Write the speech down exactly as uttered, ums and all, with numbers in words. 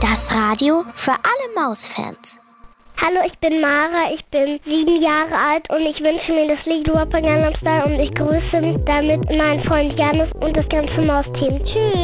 Das Radio für alle Mausfans. Hallo, ich bin Mara, ich bin sieben Jahre alt und ich wünsche mir das Lied Gangnam Style und ich grüße damit meinen Freund Janis und das ganze Mausteam. Tschüss!